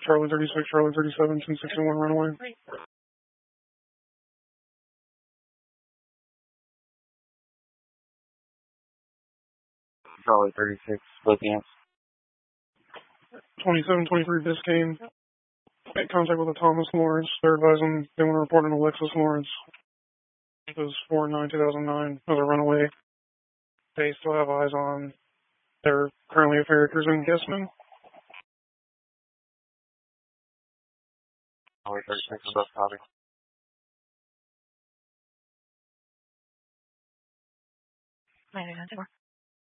Charlie 36, Charlie 37, 1061 runaway. Charlie 36, Philippians. 2723 Biscayne. Make contact with a Thomas Lawrence. They're advising they want to report an Alexis Lawrence. It was 4/9/2009 as a runaway. They still have eyes on. They're currently a ferry cruiser in Guessman. Charlie 36, above copy. Miami 94.